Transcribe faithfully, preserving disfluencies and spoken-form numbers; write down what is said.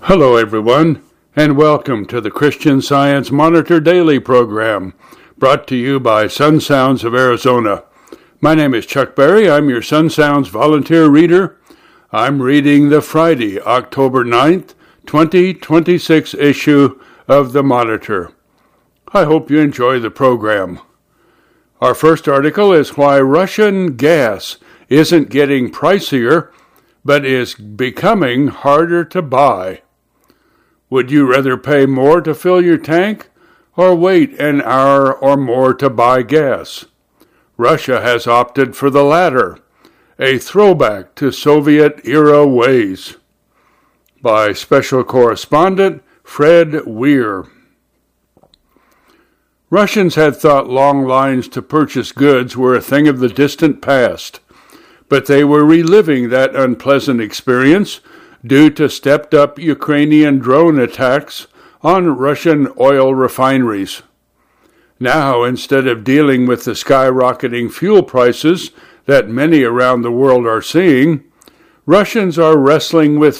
Hello, everyone, and welcome to the Christian Science Monitor Daily program, brought to you by Sun Sounds of Arizona. My name is Chuck Berry. I'm your Sun Sounds volunteer reader. I'm reading the Friday, October ninth, twenty twenty-six issue of the Monitor. I hope you enjoy the program. Our first article is why Russian gas isn't getting pricier, but is becoming harder to buy. Would you rather pay more to fill your tank or wait an hour or more to buy gas? Russia has opted for the latter, a throwback to Soviet-era ways. By Special Correspondent Fred Weir. Russians had thought long lines to purchase goods were a thing of the distant past, but they were reliving that unpleasant experience due to stepped-up Ukrainian drone attacks on Russian oil refineries. Now, instead of dealing with the skyrocketing fuel prices that many around the world are seeing, Russians are wrestling with